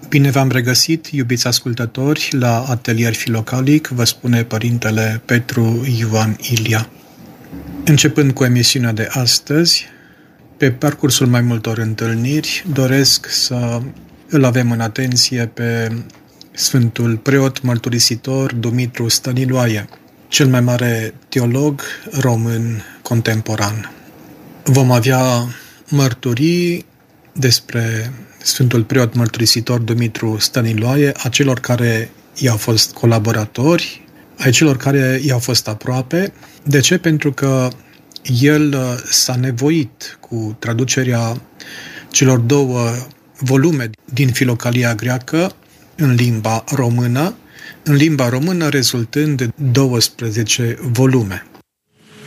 Bine v-am regăsit, iubiți ascultători, la Atelier Filocalic, vă spune Părintele Petru Ioan Ilia. Începând cu emisiunea de astăzi, pe parcursul mai multor întâlniri, doresc să îl avem în atenție pe Sfântul Preot Mărturisitor Dumitru Stăniloae, cel mai mare teolog român contemporan. Vom avea mărturii despre Sfântul Preot Mărturisitor Dumitru Stăniloae, a celor care i-au fost colaboratori, ai celor care i-au fost aproape. De ce? Pentru că el s-a nevoit cu traducerea celor 2 volume din Filocalia greacă în limba română rezultând de 12 volume.